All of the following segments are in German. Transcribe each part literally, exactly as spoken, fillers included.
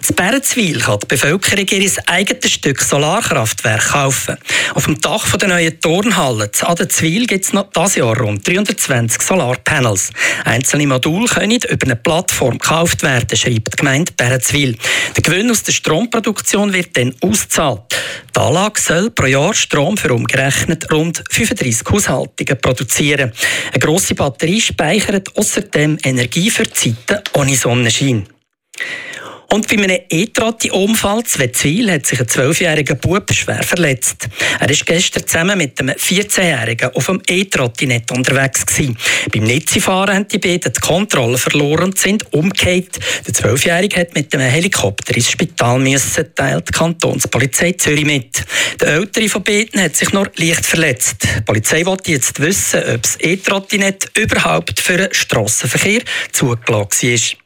In Bärenzwil kann die Bevölkerung ihr eigenes Stück Solarkraftwerk kaufen. Auf dem Dach der neuen Turnhalle zu Adenzwil gibt es noch dieses Jahr rund dreihundertzwanzig Solarpanels. Einzelne Module können über eine Plattform gekauft werden, schreibt die Gemeinde Bärenzwil. Der Gewinn aus der Stromproduktion wird dann ausgezahlt. Die Anlage soll pro Jahr Strom für umgerechnet rund fünfunddreissig Haushaltungen produzieren. Eine grosse Batterie speichert außerdem Energie für Zeiten ohne Sonnenschein. Und bei einem E-Trotti-Unfall in Wetzwil hat sich ein zwölfjähriger Bub schwer verletzt. Er war gestern zusammen mit einem vierzehnjährigen auf dem E-Trottinett unterwegs gewesen. Beim Netzifahren haben die beiden die Kontrolle verloren und sind umgekehrt. Der zwölfjährige hat mit einem Helikopter ins Spital müssen, teilt die Kantonspolizei Zürich mit. Der ältere von beiden hat sich nur leicht verletzt. Die Polizei will jetzt wissen, ob das E-Trottinett überhaupt für den Strassenverkehr zugelassen ist.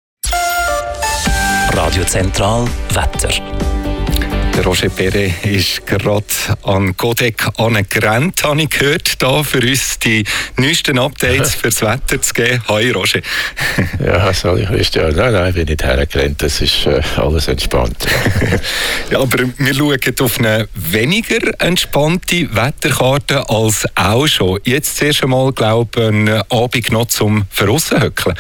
Radio Zentral Wetter. Der Roger Perret ist gerade an Godek angerannt, habe ich gehört, da für uns die neuesten Updates fürs Wetter zu geben. Hi Roger. Ja, sorry Christian. Nein, nein, ich bin nicht hergerannt, das ist äh, alles entspannt. Ja, aber wir schauen auf eine weniger entspannte Wetterkarte als auch schon. Jetzt zuerst einmal, glaube ich, einen Abend noch zum Verrossenhöckeln.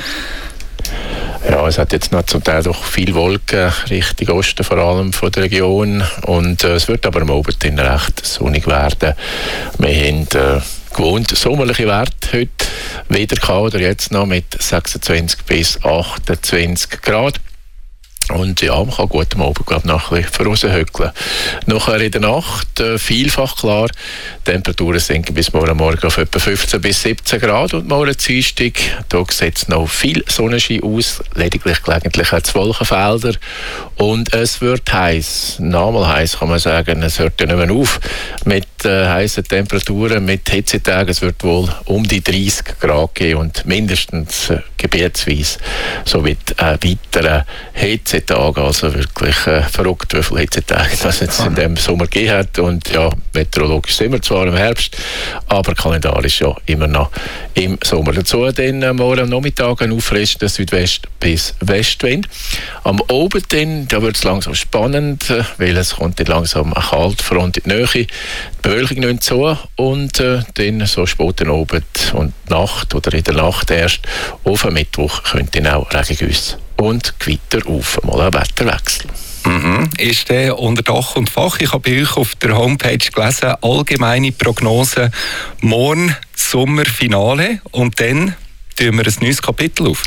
Ja, es hat jetzt noch zum Teil doch viel Wolken Richtung Osten, vor allem von der Region. Und äh, es wird aber am Abend recht sonnig werden. Wir haben äh, gewohnt sommerliche Werte heute wieder gehabt, oder jetzt noch mit sechsundzwanzig bis achtundzwanzig Grad. Und ja, man kann gut am Abend glaub, noch ein bisschen raushöckeln. Nachher in der Nacht äh, vielfach klar, die Temperaturen sinken bis morgen Morgen auf etwa fünfzehn bis siebzehn Grad und morgen Dienstag, da sieht es noch viel Sonnenschein aus, lediglich gelegentlich auch Wolkenfelder und es wird heiß, nochmal heiß kann man sagen, es hört ja nicht mehr auf mit äh, heißen Temperaturen, mit Hitzetagen, es wird wohl um die dreißig Grad geben und mindestens äh, gebietsweise so mit äh, weiteren Hitzetagen, also wirklich äh, verrückt, wie viele Hitzetage das jetzt in dem Sommer gegeben hat. Und ja, meteorologisch sind wir zwar im Herbst, aber kalendarisch ja immer noch im Sommer. Dazu dann äh, morgen am Nachmittag ein auffrischender Südwest- bis Westwind. Am Abend dann, da wird es langsam spannend, äh, weil es kommt dann langsam eine Kaltfront in die Nähe. Die Bewölkung nimmt zu und äh, dann so späten Abend und Nacht oder in der Nacht erst auf am Mittwoch könnte dann auch Regengüsse und Gewitter auf, mal ein Wetterwechsel. Mhm. Ist der unter Dach und Fach? Ich habe bei euch auf der Homepage gelesen, allgemeine Prognose, morgen Sommerfinale und dann tun wir ein neues Kapitel auf.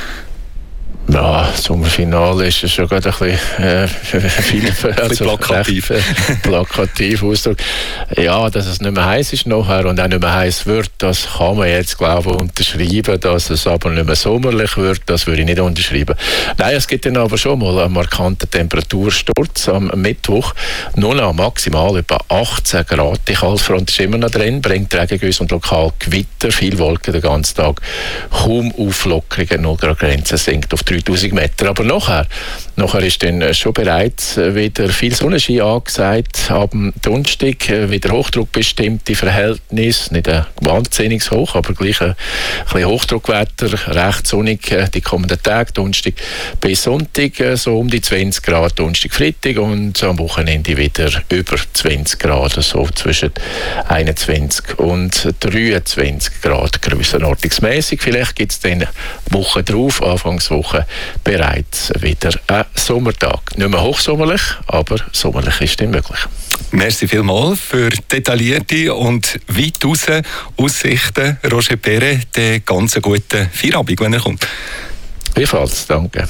Ja, Sommerfinale ist schon gerade ein bisschen, äh, viel, also plakativ. plakativ Ausdruck. Ja, dass es nicht mehr heiß ist nachher und auch nicht mehr heiß wird, das kann man jetzt, glaube ich, unterschreiben. Dass es aber nicht mehr sommerlich wird, das würde ich nicht unterschreiben. Nein, es gibt dann aber schon mal einen markanten Temperatursturz am Mittwoch. Nur noch maximal etwa achtzehn Grad. Die Kaltfront ist immer noch drin, bringt Regengüsse und lokal Gewitter, viel Wolken den ganzen Tag. Kaum Auflockerungen, null Grad Grenze sinkt auf dreitausend Meter. Aber nachher, nachher ist dann schon bereits wieder viel Sonnenschein angesagt. Am Donnerstag wieder hochdruckbestimmte Verhältnisse, nicht ein wahnsinnig hoch, aber gleich ein bisschen Hochdruckwetter, recht sonnig die kommenden Tage, Donnerstag bis Sonntag, so um die zwanzig Grad, Donnerstag, Freitag und am Wochenende wieder über zwanzig Grad, so zwischen einundzwanzig und dreiundzwanzig Grad grössenordnungsmäßig. Vielleicht gibt es dann Woche drauf, Anfangswoche, bereits wieder ein Sommertag. Nicht mehr hochsommerlich, aber sommerlich ist dann möglich. Merci vielmals für detaillierte und weit raus Aussichten. Roger Perret, den ganz guten Feierabend, wenn er kommt. Ebenfalls, danke.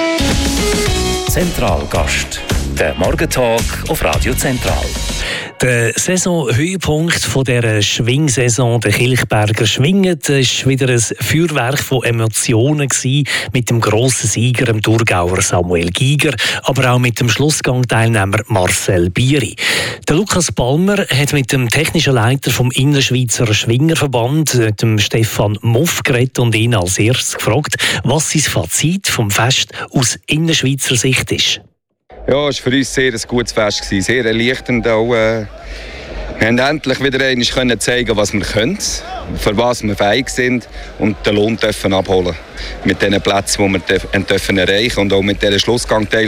Zentralgast, der Morgentag auf Radio Zentral. Der Saisonhöhepunkt von dieser Schwingsaison, der Kilchberger Schwingen, das war wieder ein Feuerwerk von Emotionen gewesen, mit dem grossen Sieger, dem Thurgauer Samuel Giger, aber auch mit dem Schlussgang-Teilnehmer Marcel Bieri. Der Lukas Palmer hat mit dem technischen Leiter vom Innerschweizer Schwingerverband, dem Stefan Muff, geredet und ihn als erstes gefragt, was sein Fazit vom Fest aus Innerschweizer Sicht ist. Ja, es war für uns sehr ein gutes Fest, sehr erleichternd auch. Äh, wir haben endlich wieder einmal zeigen, was wir können, für was wir fähig sind und den Lohn dürfen abholen mit den Plätzen, die wir dürfen erreichen und auch mit dieser Schlussgang